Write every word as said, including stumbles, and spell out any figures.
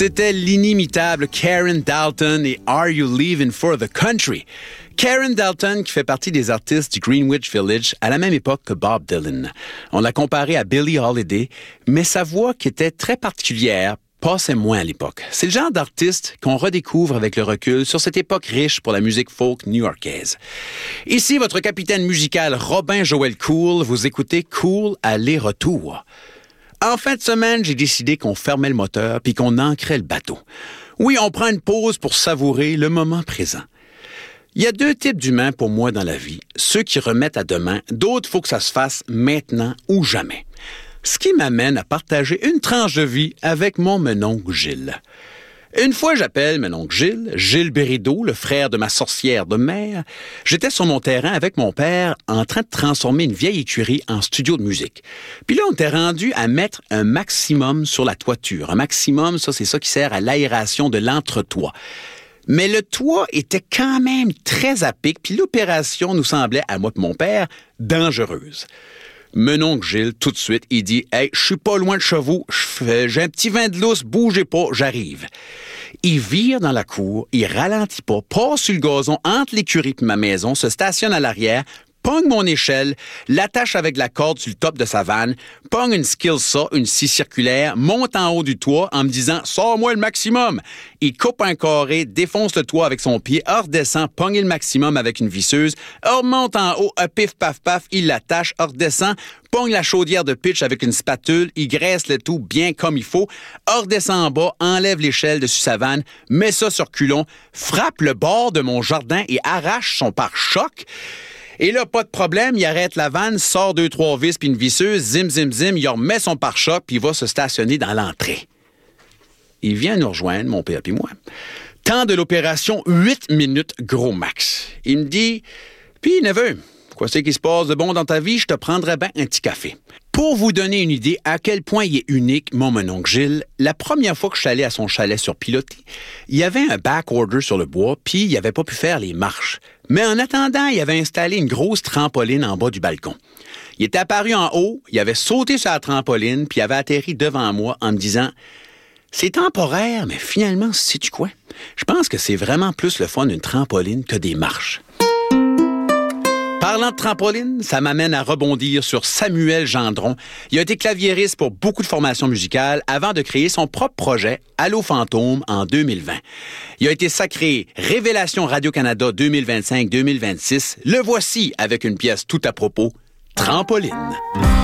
C'était l'inimitable Karen Dalton et Are You Leaving for the Country? Karen Dalton, qui fait partie des artistes du Greenwich Village à la même époque que Bob Dylan. On l'a comparé à Billie Holiday, mais sa voix, qui était très particulière, passait moins à l'époque. C'est le genre d'artiste qu'on redécouvre avec le recul sur cette époque riche pour la musique folk new-yorkaise. Ici, votre capitaine musical Robin Joël Cool, vous écoutez Cool aller-retour. En fin de semaine, j'ai décidé qu'on fermait le moteur puis qu'on ancrait le bateau. Oui, on prend une pause pour savourer le moment présent. Il y a deux types d'humains pour moi dans la vie. Ceux qui remettent à demain, d'autres, il faut que ça se fasse maintenant ou jamais. Ce qui m'amène à partager une tranche de vie avec mon menoncle Gilles. Une fois, j'appelle mon oncle Gilles, Gilles Bérideau, le frère de ma sorcière de mère. J'étais sur mon terrain avec mon père en train de transformer une vieille écurie en studio de musique. Puis là, on était rendu à mettre un maximum sur la toiture. Un maximum, ça, c'est ça qui sert à l'aération de l'entretoit. Mais le toit était quand même très à pic, puis l'opération nous semblait, à moi et mon père, dangereuse. Mon oncle Gilles, tout de suite, il dit « Hey, je suis pas loin de chez vous, j'ai un petit vin de lousse, bougez pas, j'arrive. » Il vire dans la cour, il ralentit pas, passe sur le gazon entre l'écurie et ma maison, se stationne à l'arrière, pogne mon échelle, l'attache avec la corde sur le top de sa vanne, pogne une skill saw, une scie circulaire, monte en haut du toit en me disant « Sors-moi le maximum ». Il coupe un carré, défonce le toit avec son pied, redescend, pogne le maximum avec une visseuse, remonte en haut, un pif paf paf, il l'attache, redescend, pogne la chaudière de pitch avec une spatule, il graisse le tout bien comme il faut, redescend en bas, enlève l'échelle dessus sa vanne, met ça sur culon, frappe le bord de mon jardin et arrache son pare-choc. Et là, pas de problème, il arrête la vanne, sort deux, trois vis puis une visseuse, zim, zim, zim, il remet son pare-choc puis il va se stationner dans l'entrée. Il vient nous rejoindre, mon père puis moi. Temps de l'opération, huit minutes gros max. Il me dit, puis neveu, quoi c'est qui se passe de bon dans ta vie? Je te prendrais bien un petit café. Pour vous donner une idée à quel point il est unique, mon mononcle Gilles, la première fois que je suis allé à son chalet sur Pilotis, il y avait un back-order sur le bois, puis il n'avait pas pu faire les marches. Mais en attendant, il avait installé une grosse trampoline en bas du balcon. Il était apparu en haut, il avait sauté sur la trampoline, puis il avait atterri devant moi en me disant « C'est temporaire, mais finalement, sais-tu quoi? Je pense que c'est vraiment plus le fun d'une trampoline que des marches. » Parlant de trampoline, ça m'amène à rebondir sur Samuel Gendron. Il a été claviériste pour beaucoup de formations musicales avant de créer son propre projet, Allô Fantôme, en deux mille vingt. Il a été sacré Révélation Radio-Canada deux mille vingt-cinq deux mille vingt-six. Le voici avec une pièce tout à propos, Trampoline.